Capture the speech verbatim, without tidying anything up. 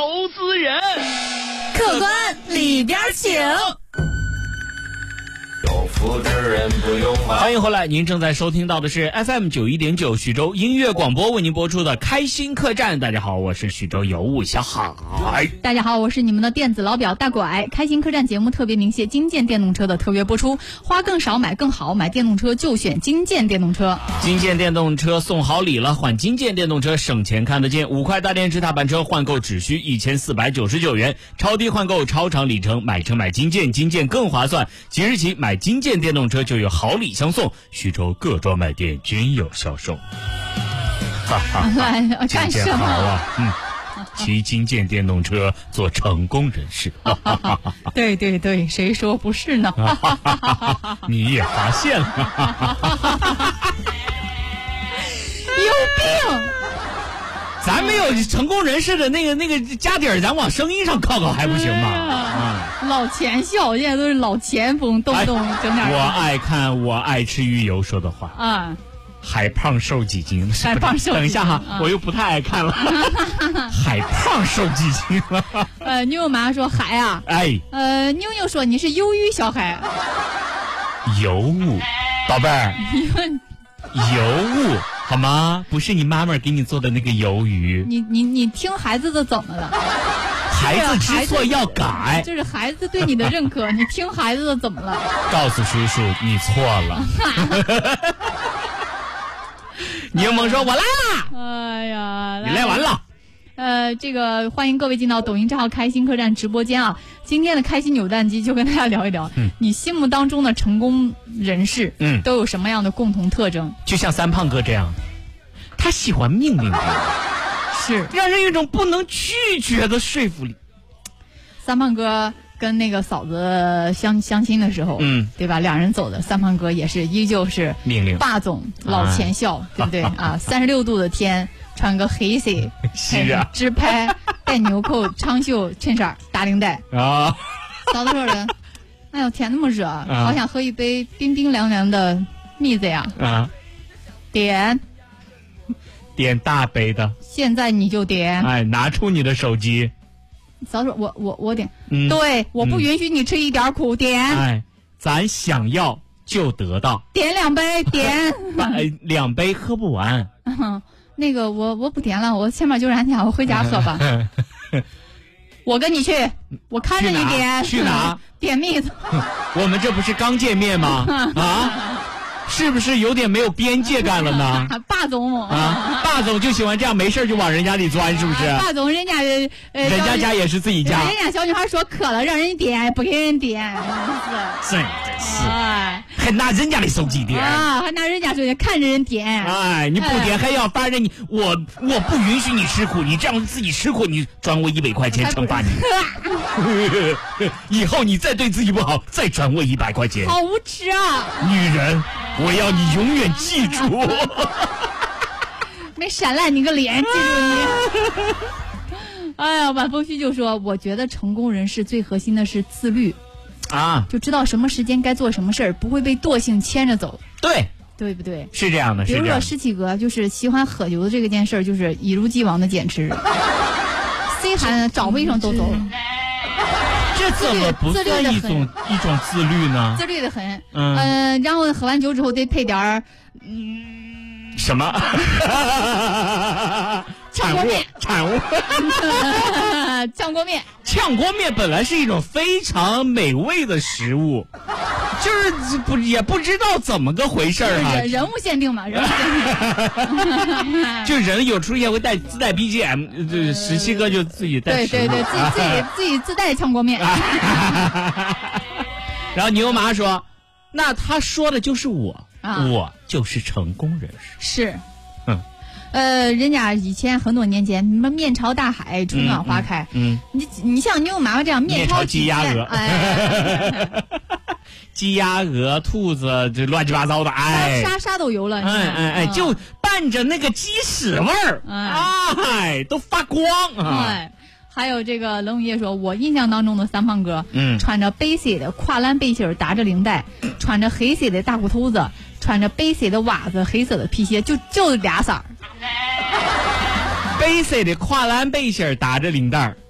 投资人。 客官里边请。 有福之人不用忙。欢迎回来，您正在收听到的是 F M 九一点九徐州音乐广播为您播出的开心客栈。大家好，我是徐州尤物小海。 大家好，我是你们的电子老表大拐。开心客栈节目特别鸣谢金建电动车的特约播出，花更少买更好，买电动车就选金建电动车。 金建电动车送好礼了，换金建电动车省钱看得见，五块大电池踏板车换购只需一千四百九十九元，超低换购超长里程，买车买金建，金建更划算。即日起买金建电动车就有好礼相送，徐州各专卖店均有销售。哈哈， 来干什么？ 好啊，嗯，骑金建电动车做成功人士。 对对对，谁说不是呢？ 你也发现了， 有病！ 咱没有成功人士的那个那个家底儿，咱往生意上靠靠还不行吗？啊， 老钱笑，现在都是老钱风，动不动整点、哎。 我爱看我爱吃鱼油说的话啊， 海胖瘦几斤？ 海胖瘦几斤。 等一下哈， 啊、 我又不太爱看了。海胖瘦几斤了？ 呃，妞妈说海啊， 哎， 呃，妞妞说你是鱿鱼小海。 尤物，宝贝儿，尤物。好吗？不是你妈妈给你做的那个鱿鱼。 你你你听孩子的怎么了？ 孩子知错要改， 这是孩子对你的认可。你听孩子的怎么了？ 告诉叔叔你错了。柠檬说：“我来啦！” 哎呀， 你来完了。 呃，这个欢迎各位进到抖音账号开心客栈直播间啊！今天的开心扭蛋机就跟大家聊一聊，嗯、你心目当中的成功人士，嗯，都有什么样的共同特征？ 就像三胖哥这样，他喜欢命令别人， 是让人有一种不能拒绝的说服力。 三胖哥跟那个嫂子相相亲的时候，嗯，对吧？两人走的，三胖哥也是依旧是命令霸总老钱笑，啊、对不对啊？三十六度的天。穿个黑色是啊， 直拍带纽扣长袖衬衫打领带啊。嫂子说的，哎呦天那么热，啊、好想喝一杯冰冰凉凉的蜜子呀！啊，点点大杯的， 现在你就点。 哎，拿出你的手机。 嫂子说，我我我点，嗯、对，我不允许你吃一点苦，点。 哎，咱想要就得到， 点两杯，点。 哎，两杯喝不完。 那个我我不点了，我前面就让家，我回家喝吧。我跟你去，我看着你点。 去哪？ 点蜜子。 我们这不是刚见面吗？啊，是不是有点没有边界感了呢？ 霸总啊，霸总就喜欢这样，没事就往人家里钻，是不是？ 霸总人家呃， 人家家也是自己家。 人家小女孩说渴了，让人点，不给人点， 真是。是，还拿人家的手机点啊，还拿人家手机看着人点。 哎，你不点还要发着你，我我不允许你吃苦，你这样自己吃苦，你转我一百块钱惩罚你。以后你再对自己不好，再转我一百块钱。 好无耻啊！ 女人，我要你永远记住。 没闪烂你个脸，记住你。哎呀，晚风絮就说，我觉得成功人士最核心的是自律。啊，就知道什么时间该做什么事儿，不会被惰性牵着走。 对， 对不对？ 是这样的。 比如说施启格，就是喜欢喝酒的这个件事儿，就是一如既往的坚持。谁喊找回一声都走。 这怎么不算一种一种自律呢？ 自律的很。嗯、呃，然后喝完酒之后得配点儿，嗯， 什么？产物，产物， 炝锅面。 炝锅面本来是一种非常美味的食物，就是不也不知道怎么个回事儿哈。 人物限定嘛，人物限定。就人有出现会带自带 B G M， 这十七哥就自己带。 对对对，自己自己自己自带炝锅面。 然后牛麻说：“那他说的就是我，啊、我就是成功人士。” 是。呃，人家以前很多年前，什么面朝大海，春暖花开。嗯，嗯你你像牛妈妈这样面朝鸡鸭鹅， 哎， 鸡鸭鹅、兔子，这乱七八糟的，哎， 啥啥都有了。 哎哎哎，嗯、就伴着那个鸡屎味儿，哎，都发光啊！ 哎，还有这个冷雨夜说，我印象当中的三胖哥，嗯，穿着白色的跨栏背心，打着领带，穿着黑色的大裤头子，穿着白色的袜子，黑色的皮鞋，就就俩色儿。 白色的跨栏背心，打着领带。